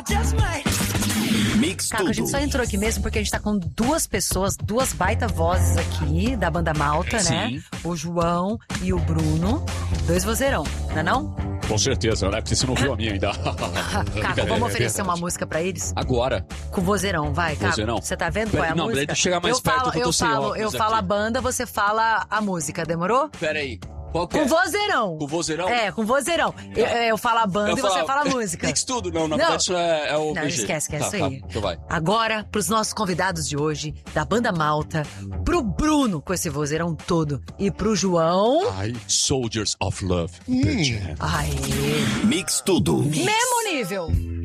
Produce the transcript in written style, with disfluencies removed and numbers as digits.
Mix Caco, a gente só entrou aqui mesmo porque a gente tá com duas pessoas, duas baita vozes aqui da banda Malta, né? O João e o Bruno. Dois vozeirão, não é não? Com certeza, né? Porque você não viu a minha ainda. Caco, vamos oferecer uma música pra eles? Agora. Com vozeirão, vai, Caco. Vozeirão. Você tá vendo qual é a Não, música? deixa eu chegar mais perto que eu tô sem óculos eu falo aqui. a banda, você fala a música, demorou? Pera aí. Qual que Com é? vozeirão. Com vozeirão? É, com vozeirão. Eu falo a banda e você fala a música. Mix tudo. Não, na verdade isso é o Não, PG. esquece Tá, isso aí. então vai. Agora, pros nossos convidados de hoje, da banda Malta, pro Bruno, com esse vozeirão todo, e pro João... Ai, Soldiers of Love. Aê. Mix tudo. Mesmo nível.